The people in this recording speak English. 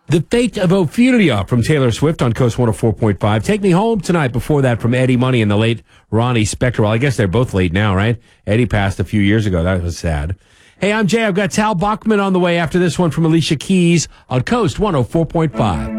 The Fate of Ophelia from Taylor Swift on Coast 104.5. Take Me Home Tonight before that from Eddie Money and the late Ronnie Spector. Well, I guess they're both late now, right? Eddie passed a few years ago. That was sad. Hey, I'm Jay. I've got Tal Bachman on the way after this one from Alicia Keys on Coast 104.5.